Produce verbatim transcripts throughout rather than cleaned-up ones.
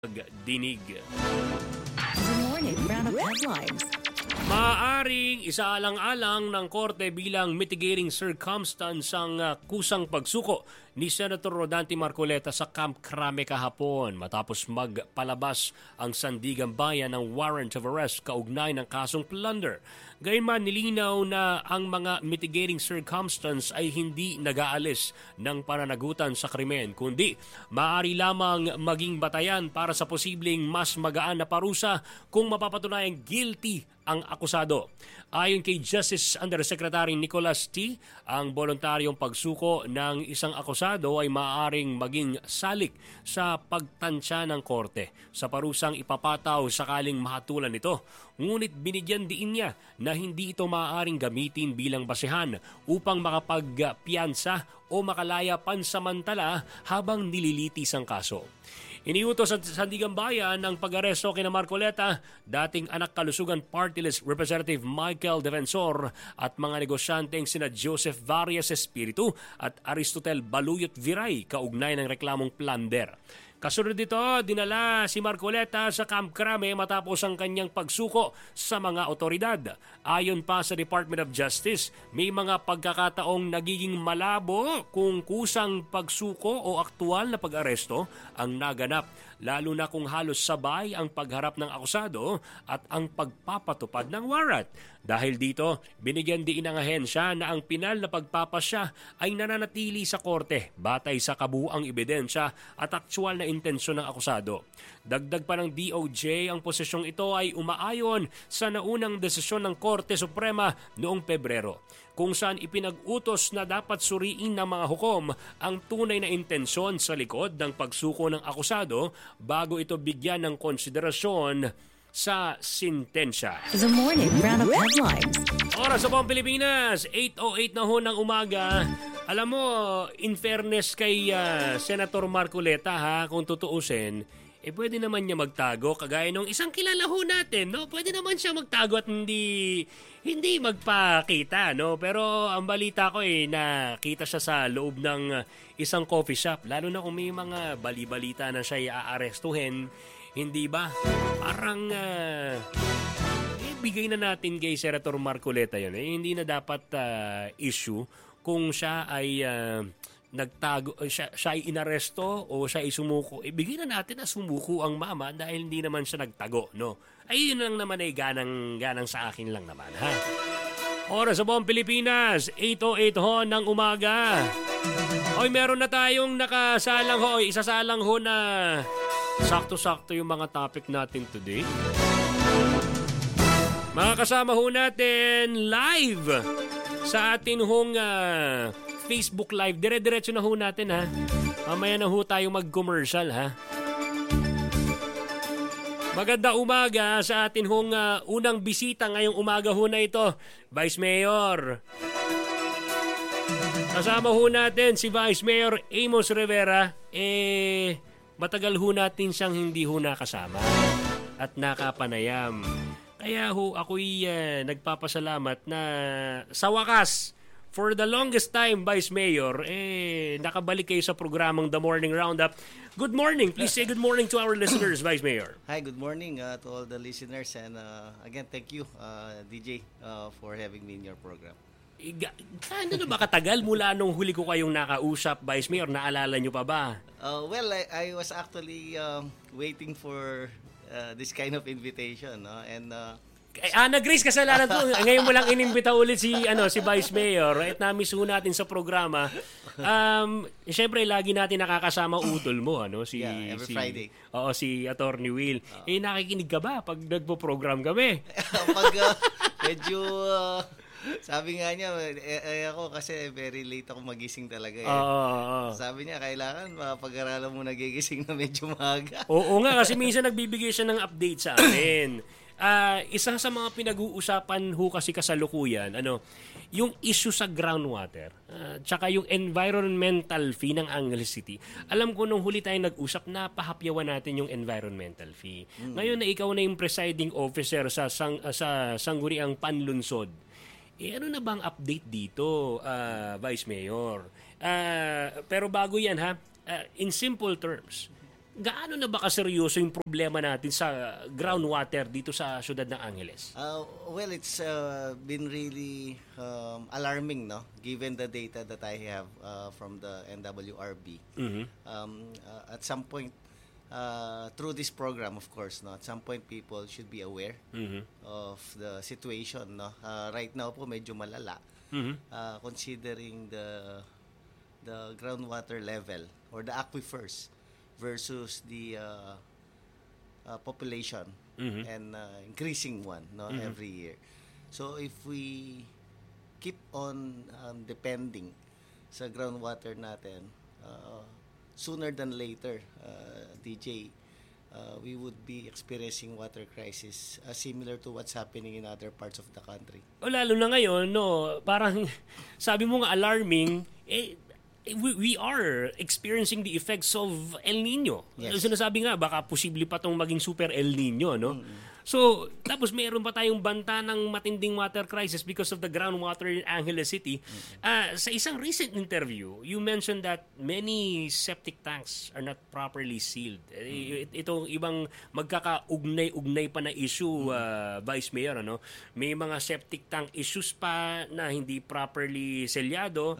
dinig. The morning roundup headlines. Maaaring isaalang-alang ng korte bilang mitigating circumstance ang uh, kusang pagsuko ni Senator Rodante Marcoleta sa Camp Crame kahapon matapos magpalabas ang Sandigan Bayan ng warrant of arrest kaugnay ng kasong plunder. Gayunman nilinaw na ang mga mitigating circumstance ay hindi nag-aalis ng pananagutan sa krimen kundi maaari lamang maging batayan para sa posibleng mas magaan na parusa kung mapapatunayang guilty ang akusado. Ayon kay Justice Undersecretary Nicholas T., ang voluntaryong pagsuko ng isang akusado ay maaaring maging salik sa pagtansya ng korte sa parusang ipapataw sakaling mahatulan ito. Ngunit binigyan diin niya na hindi ito maaaring gamitin bilang basehan upang makapagpiyansa o makalaya pansamantala habang nililitis ang kaso. Iniutos sa Sandigan Bayan ng pag-aresto kina Marcoleta, dating anak kalusugan party list Representative Michael Defensor at mga negosyanteng sina Joseph Varias Espiritu at Aristotel Baluyot Viray kaugnay ng reklamong plunder. Kasunod dito, dinala si Marcoleta sa Camp Crame matapos ang kanyang pagsuko sa mga otoridad. Ayon pa sa Department of Justice, may mga pagkakataong nagiging malabo kung kusang pagsuko o aktual na pag-aresto ang naganap, lalo na kung halos sabay ang pagharap ng akusado at ang pagpapatupad ng warrant. Dahil dito, binigyan din ng ahensya na ang pinal na pagpapasya ay nananatili sa korte batay sa kabuuang ebidensya at aktual na intensyon ng akusado. Dagdag pa ng D O J, ang posisyong ito ay umaayon sa naunang desisyon ng Korte Suprema noong Pebrero, kung saan ipinag-utos na dapat suriin ng mga hukom ang tunay na intensyon sa likod ng pagsuko ng akusado bago ito bigyan ng konsiderasyon sa sintensya. The morning roundup headlines. Oras sa buong Pilipinas, eight oh eight na ho ng umaga. Alam mo, in fairness kay uh, Senator Marcoleta, ha, kung tutuusin, eh pwede naman niya magtago kagaya nung isang kilala ho natin, no? Pwede naman siya magtago at hindi hindi magpakita, no? Pero ang balita ko eh na kita siya sa loob ng uh, isang coffee shop, lalo na kung may mga bali-balita na siya i-aarestuhin. Hindi ba? Parang uh, eh, bigay na natin kay Senator Marcoleta yun. Eh, hindi na dapat uh, issue kung siya ay uh, nagtago, siya, siya ay inaresto o siya ay sumuko. Eh, bigay na natin na sumuko ang mama dahil hindi naman siya nagtago. No? Ay, yun lang naman ay ganang, ganang sa akin lang naman. Ha? Oras sa buong Pilipinas, eight oh eight ho ng umaga. Hoy, meron na tayong nakasalang ho, isasalang ho na sakto-sakto yung mga topic natin today. Mga kasama ho natin live sa atin hong uh, Facebook Live. Dire-diretso na ho natin, ha. Mamaya na ho tayo mag-commercial, ha. Maganda umaga sa atin hong uh, unang bisita ngayong umaga ho na ito, Vice Mayor. Kasama ho natin si Vice Mayor Amos Rivera. Eh, matagal ho natin siyang hindi ho nakasama at nakapanayam. Kaya ho ako'y uh, nagpapasalamat na sa wakas, for the longest time, Vice Mayor, eh, nakabalik kayo sa programang The Morning Roundup. Good morning. Please say good morning to our listeners, Vice Mayor. Hi, good morning uh, to all the listeners. And uh, again, thank you, uh, D J, uh, for having me in your program. Gaano na ba katagal mula nung huli ko kayong nakausap, Vice Mayor? Naalala nyo pa ba? Uh, well, I, I was actually um, waiting for uh, this kind of invitation. No? And uh, Ah, nag-raise kasalanan to. Ngayon mo lang inimbita ulit si ano si Vice Mayor. Right, na-miss ho natin sa programa. Um, syempre lagi natin nakakasama utol mo ano si yeah, every si Friday. Oo, si Attorney Will. Uh, eh nakikinig ka ba pag nagpo-program kami? pag uh, medyo uh, sabi nga niya, eh, eh, ako kasi very late ako magising talaga eh. Oo, oo, oo. Sabi niya, kailangan mapag-aralan mo nagigising na medyo maaga. Oo nga, kasi minsan nagbibigay siya ng update sa amin. Uh, isa sa mga pinag-uusapan ho kasi kasalukuyan, ano, yung issue sa groundwater, uh, tsaka yung environmental fee ng Angeles City. Alam ko nung huli tayong nag-usap, napahapyawan natin yung environmental fee. Mm. Ngayon na ikaw na yung presiding officer sa, sang, uh, sa Sangguniang Panlunsod, eh ano na bang update dito, uh, Vice Mayor? Uh, pero bago yan ha, uh, in simple terms, gaano na ba kaseryoso yung problema natin sa groundwater dito sa siyudad ng Angeles? Uh, well, it's uh, been really um, alarming, no? Given the data that I have uh, from the N W R B. Mhm. Um, uh, at some point, uh, through this program, of course, no? At some point, people should be aware Mhm. of the situation, no? Uh, right now po, medyo malala. Mhm. Uh, considering the the groundwater level or the aquifers versus the uh, uh, population Mhm. and uh, increasing one, no, Mhm. every year. So if we keep on um, depending sa groundwater natin, uh, sooner than later, uh, D J, uh, we would be experiencing water crisis uh, similar to what's happening in other parts of the country. O lalo na ngayon, no, parang sabi mo nga alarming, eh, we, we are experiencing the effects of El Nino. Yes. Sinasabi nga, baka posible pa tong maging super El Nino, no? So, tapos mayroon pa tayong banta ng matinding water crisis because of the groundwater in Angeles City. Ah, sa isang recent interview, you mentioned that many septic tanks are not properly sealed. Eh, it- Itong ibang magkakaugnay-ugnay pa na issue, ah, Vice Mayor, ano? May mga septic tank issues pa na hindi properly selyado.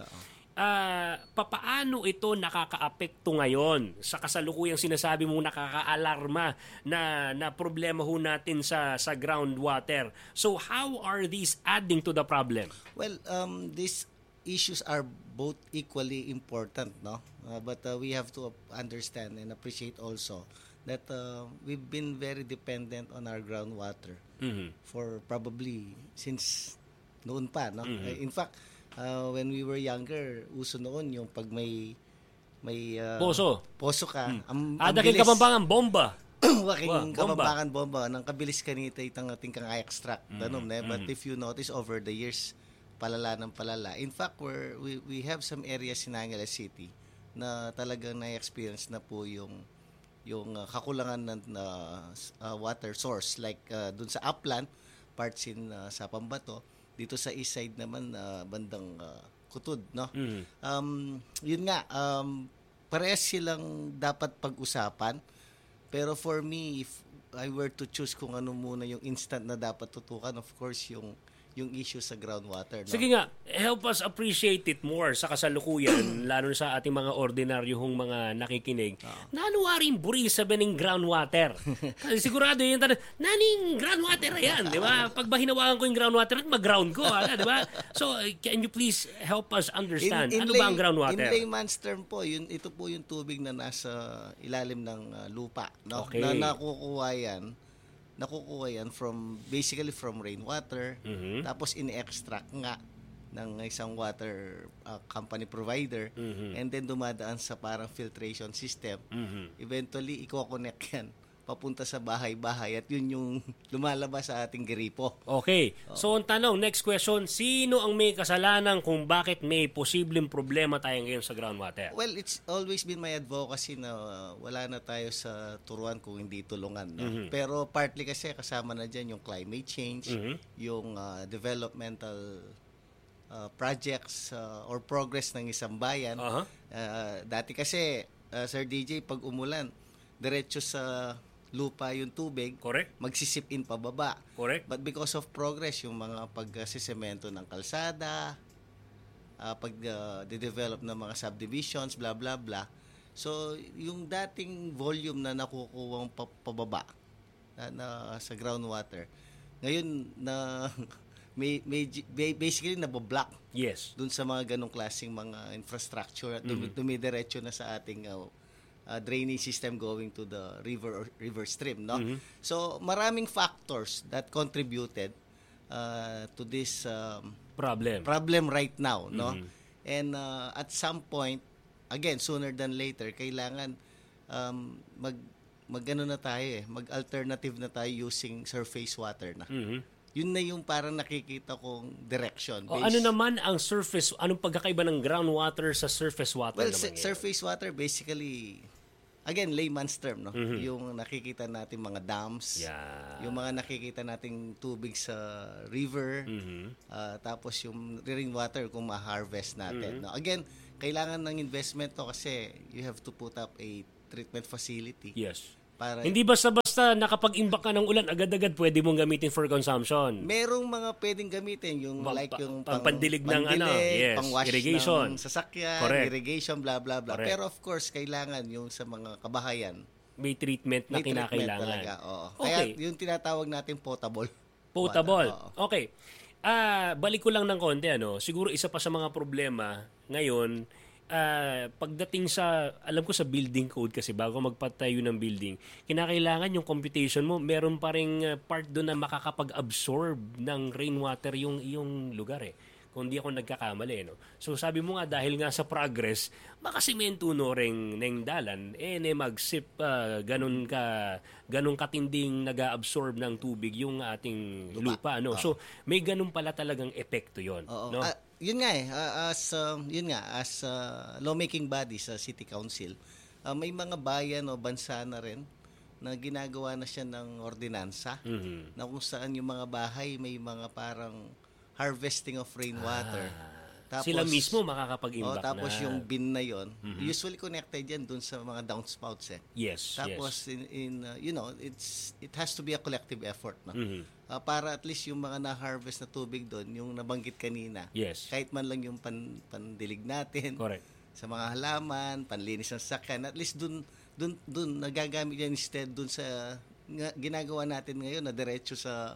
Ah, papaano ito nakakaapekto ngayon sa kasalukuyang sinasabi mong nakakaalarma na na problema ho natin sa sa groundwater? So how are these adding to the problem? Well, um, these issues are both equally important, no? Uh, but uh, we have to understand and appreciate also that uh, we've been very dependent on our groundwater Mhm. for probably since noon pa, no? Uh, in fact, uh, when we were younger, uso noon yung pag may may uh, Poso. poso ka, ang, ang Ada kay bilis. kapampangan bomba. Waking Wa- bomba. kapampangan bomba nang kabilis kanita itang ating kang extract danom ne, but if you notice over the years palala ng palala. In fact, we're, we we have some areas in Angeles City na talagang na-experience na po yung yung uh, kakulangan ng uh, uh, water source, like uh, dun sa upland parts in uh, sa Pambato, dito sa east side naman uh, bandang uh, Kutud, no? Mhm. Um, yun nga, um, parehas silang dapat pag-usapan. Pero for me, if I were to choose kung ano muna yung instant na dapat tutukan, of course, yung yung issue sa groundwater. No? Sige nga, help us appreciate it more sa kasalukuyan, lalo na sa ating mga ordinaryo hong mga nakikinig. Nanuwaring buri sa bening groundwater. Kasi sigurado yung tanong, naning groundwater yan, di ba? Pag ba hinawakan ko yung groundwater, mag-ground ko, ala, di ba? So, uh, can you please help us understand, ano ba ang groundwater? In layman's term po, yun, ito po yung tubig na nasa ilalim ng uh, lupa. No? Okay. Na nakukuha yan nakukuha yan from basically from rainwater, Mhm. tapos in-extract nga ng isang water uh, company provider, Mhm. and then dumadaan sa parang filtration system. Mhm. Eventually i-connect yan papunta sa bahay-bahay at yun yung lumalabas sa ating gripo. Okay. So, ang tanong, next question, sino ang may kasalanan kung bakit may posibleng problema tayo ngayon sa groundwater? Well, it's always been my advocacy na uh, wala na tayo sa turuan kung hindi tulungan. No? Mhm. Pero partly kasi kasama na dyan yung climate change, Mhm. yung uh, developmental uh, projects uh, or progress ng isang bayan. Aha. Uh, dati kasi, uh, Sir D J, pag umulan, diretso sa lupa yung tubig, Correct? magsisip in pababa. Correct? But because of progress, yung mga pagsisemento ng kalsada, uh, pag uh, de-develop ng mga subdivisions, blah blah blah. So, yung dating volume na nakukuha pa- pababa na, na sa groundwater, ngayon na may, may basically naboblock Yes. dun sa mga ganong klaseng mga infrastructure at dumi- dumidiretso na sa ating uh, uh, drainage system going to the river or river stream, no? Mhm. So maraming factors that contributed uh, to this um, Problem. problem right now, no? Mhm. And uh, at some point, again, sooner than later, kailangan um, mag magano na tayo eh, mag-alternative na tayo using surface water na. Mhm. Yun na yung parang nakikita kong direction. O, Based- ano naman ang surface, anong pagkakaiba ng groundwater sa surface water Well, naman su- yan? surface water basically, again, layman's term, no? Mhm. Yung nakikita natin mga dams, Yeah. yung mga nakikita nating tubig sa river, Mhm. ah, tapos yung rainwater kung ma-harvest natin. Mhm. No? Again, kailangan ng investment to kasi you have to put up a treatment facility. Yes. Para Hindi basta-basta nakapag-imbak ka ng ulan, agad-agad pwede mong gamitin for consumption. merong mga pwedeng gamitin yung Pang- like yung pang- pandilig ng ano, yes, pang-wash irrigation. ng sasakyan, Correct. irrigation, blah blah blah. Correct. Pero of course, kailangan yung sa mga kabahayan, May treatment na may treatment kinakailangan. talaga. Oo. Okay. Kaya yung tinatawag natin potable. Potable. water, oo. Okay. Ah, balik ko lang ng konti ano. Siguro isa pa sa mga problema ngayon, ah, pagdating sa alam ko sa building code kasi bago magpatayo ng building, kinakailangan yung computation mo, meron pa ring ah, part doon na makakapag-absorb ng rainwater yung yung lugar eh. Kung di ako nagkakamali, no? So sabi mo nga, dahil nga sa progress, makasimento no ring neng dalan, eh, ne magsip, uh, ganun ka, ganun katinding nag-absorb ng tubig yung ating lupa, no? So, may ganun pala talagang epekto yon, Oo. no? Ah, yun nga eh, ah, as um, yun nga as ah, lawmaking body sa City Council, ah, may mga bayan o bansa na rin na ginagawa na siya ng ordinansa Mhm. na kung saan yung mga bahay may mga parang harvesting of rainwater. Ah, sila mismo makakapag-imbak oh, tapos na. yung bin na yon, usually connected yan dun sa mga downspouts eh. Yes, Tapos yes. in, in uh, you know, it's it has to be a collective effort, no? Mhm. Ah, para at least yung mga na-harvest na tubig doon, yung nabanggit kanina, Yes. kahit man lang yung pan, pandilig natin Correct. sa mga halaman, panlinis ng sasakyan, at least doon doon doon nagagamit yan instead doon sa nga, ginagawa natin ngayon na diretso sa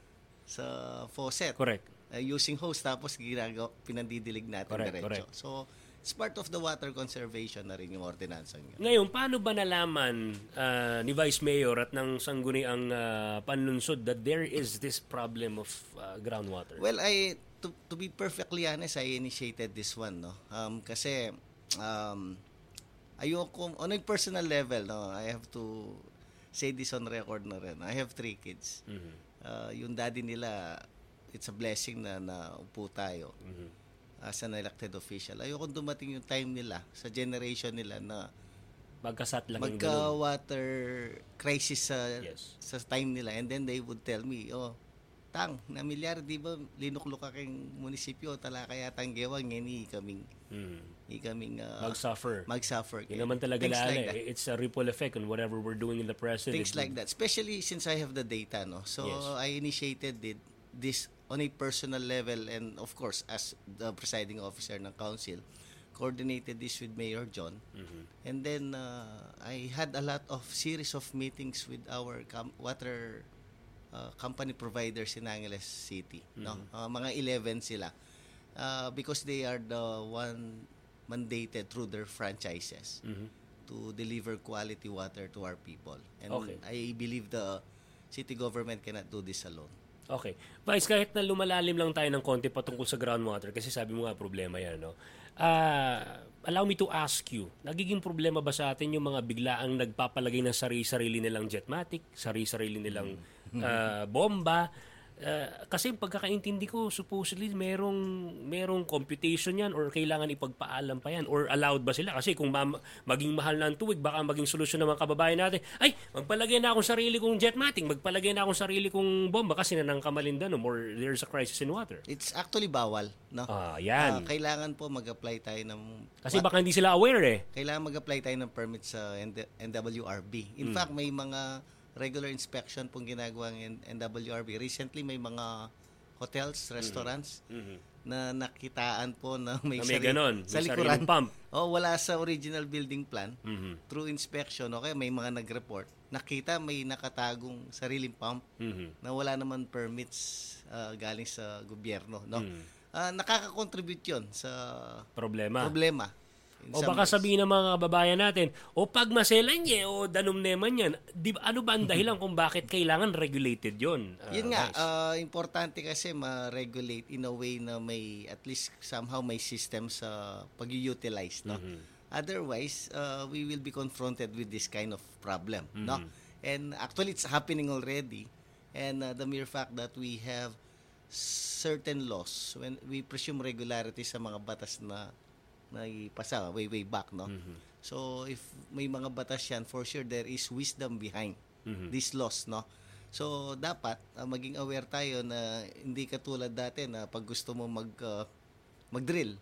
sa faucet. Correct. Uh, using hose tapos ginagawa pinandidilig natin Correct, diretso. correct. So it's part of the water conservation na rin yung ordinansa yun. Ngayon, paano ba nalaman ah, ni Vice Mayor at ng sangguniang uh, panlunsod that there is this problem of ah, groundwater? Well, I to, to be perfectly honest, I initiated this one, no. Um kasi um ayoko on a personal level, no. I have to say this on record na rin. I have three kids. Mhm. Uh, yung daddy nila, it's a blessing na naupo tayo Mhm. as an elected official. Ayoko dumating yung time nila sa generation nila na Magkasat lang yung ganun. magka-water crisis sa Yes. sa time nila, and then they would tell me, oh, tang, na milyar, di ba, linuklok ka keng munisipyo, tala kaya tanggewang, ngeni kaming, Mhm. i kaming, uh, Mag-suffer. mag-suffer. Yun naman talaga Things lala. like that. It's a ripple effect on whatever we're doing in the present. Things like that. Especially since I have the data, no? So, Yes. I initiated it, this on a personal level, and of course, as the presiding officer ng council, coordinated this with Mayor John. Mhm. And then, uh, I had a lot of series of meetings with our com- water uh, company providers in Angeles City. No, Uh, mga eleven sila, uh, because they are the one mandated through their franchises Mhm. to deliver quality water to our people. And Okay. I believe the city government cannot do this alone. Okay. Vice, kahit na lumalalim lang tayo ng konti patungkol sa groundwater, kasi sabi mo nga problema yan, no? Ah, allow me to ask you, nagiging problema ba sa atin yung mga biglaang nagpapalagay ng sarili-sarili nilang jetmatic, sarili-sarili nilang ah, bomba? Ah, kasi pagkakaintindi ko, supposedly merong merong computation yan or kailangan ipagpaalam pa yan or allowed ba sila? Kasi kung ma- maging mahal na ang tuwig, baka maging solusyon ng mga kababayan natin, ay, magpalagay na akong sarili kong jetmatic, magpalagay na akong sarili kong bomba kasi nanangkamalindanom or there's a crisis in water. It's actually bawal, no? Ah, yan. Ah, kailangan po mag-apply tayo ng Kasi baka hindi sila aware eh. kailangan mag-apply tayo ng permit sa N W R B. In fact, may mga regular inspection pong ginagawa ng N W R B. Recently, may mga hotels, restaurants na nakitaan po na may, Na may sari- ganon, sa may likuran. sariling pump. Oh, wala sa original building plan. Mhm. Through inspection, okay, may mga nag-report. Nakita may nakatagong sariling pump Mhm. na wala naman permits ah, galing sa gobyerno, no? Mhm. Ah, nakaka-contribute 'yon sa Problema. problema. In O some baka ways. sabihin ng mga kababayan natin, o pag maselan niya, o danum neman yan, di, ba- ano ba ang dahilan kung bakit kailangan regulated yon? Ah, Yun nga, Vice? ah, importante kasi ma-regulate in a way na may, at least somehow may system sa pag-utilize, no? Otherwise, uh, we will be confronted with this kind of problem, no? And actually, it's happening already. And uh, the mere fact that we have certain laws, when we presume regularity sa mga batas na na ipasa way way back, no? So if may mga batas yan, for sure there is wisdom behind these laws, no? So dapat uh, maging aware tayo na hindi katulad dati na pag gusto mo mag uh, mag-drill,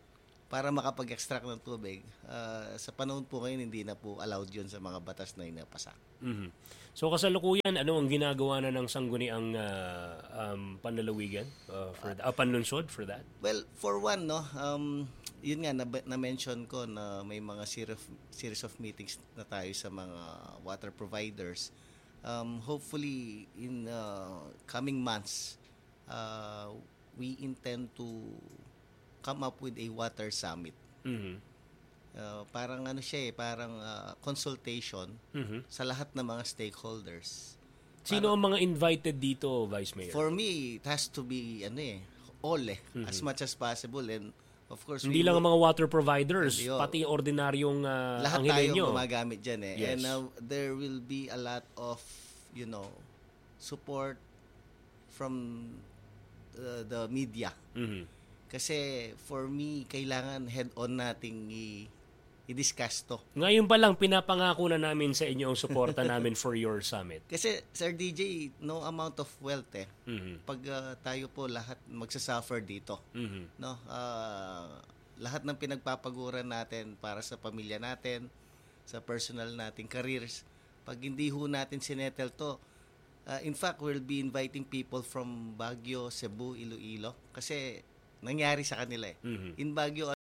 para makapag-extract ng tubig. Uh, sa panahon po ngayon, hindi na po allowed yun sa mga batas na inapasa. Mm-hmm. So kasalukuyan, ano ang ginagawa na ng sangguniang uh, um, panlalawigan uh, for the, uh, panlunsod for that? Well, for one, no, um, yun nga, na- na-mention ko na may mga series of, series of meetings na tayo sa mga water providers. Um, hopefully, in uh, coming months, uh, we intend to come up with a water summit. Mm-hmm. Uh, parang ano siya eh, parang uh, consultation Mm-hmm. sa lahat ng mga stakeholders. Sino ang mga invited dito, Vice Mayor? For me, it has to be ano eh, all eh, as much as possible. And of course, Hindi we lang will- ang mga water providers, Hindi, oh. pati ordinaryong uh, lahat tayo anghilenyo. gumagamit dyan eh. Yes. And uh, there will be a lot of, you know, support from uh, the media. Mhm. Kasi for me, kailangan head-on nating i- i-discuss to. Ngayon pa lang, pinapangako na namin sa inyo ang suporta namin for your summit. Kasi, Sir D J, no amount of wealth eh. Mhm. Pag uh, tayo po lahat magsasuffer dito. Mhm. No? Uh, lahat ng pinagpapaguran natin para sa pamilya natin, sa personal nating careers, pag hindi ho natin sinettle to, uh, in fact, we'll be inviting people from Baguio, Cebu, Iloilo. Kasi nangyari sa kanila eh. Mhm. In Baguio